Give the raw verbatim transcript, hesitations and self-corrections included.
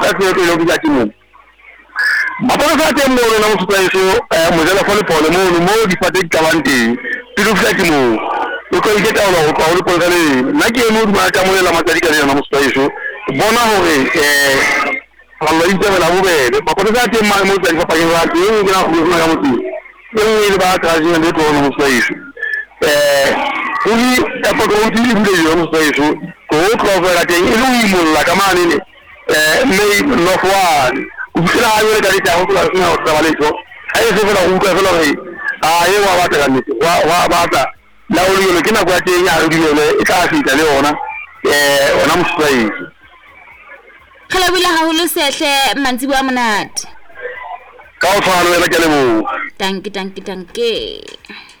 ka se lo ke mo Apa sa te mo na mo sa iso mo jala fole pole mo mo di pate kawanti piru fati mo ko ike ta lo ko ko kale na ke mo ma ta mo la matari ka na mo sa iso bona ho eh Allah inte la mo be ba ko sa te ma mo ta pa ke wa ti ni na ko na mo ti ni ba ta ji ne to mo sa iso eh uni e pa ko ti ni de mo sa iso ko ko va te ni mo la kamani ni eh me no fwa ukira ayo dari tahu tu harusnya orang itu, ayo sekarang udah kalau ini, ayo wabah terani, wah wabah tak, lalu ni kita buat je yang hari ni, ikasi jadi orang, eh orang mesti. Kalau bila hulu saya manjiwa manat. Kau faham lagi lemu. Tangki tangki tangki.